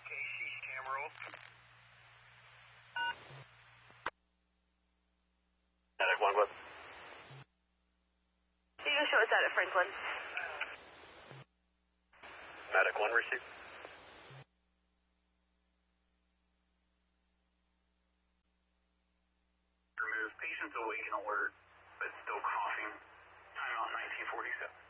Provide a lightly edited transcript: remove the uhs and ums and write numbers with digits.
KC camera roll. Medic 1 what? You can show us out at Franklin. Medic 1 receive. Remove patient's awake and alert, but still coughing. Timeout 1947.